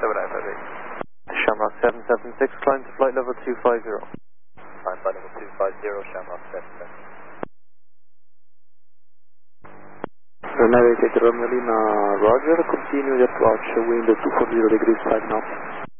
Shamrock 776, climb to flight level 250. Climb flight level 250, Shamrock 776. Renate Romeo Lima, Roger, continue the approach, wind 240 degrees 5 knots.